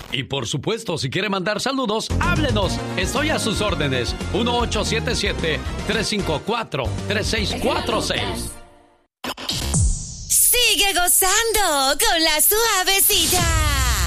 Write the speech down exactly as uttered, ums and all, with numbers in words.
Y por supuesto, si quiere mandar saludos, háblenos. Estoy a sus órdenes. uno ocho siete siete, tres cinco cuatro, tres seis cuatro seis. Sigue gozando con la suavecita.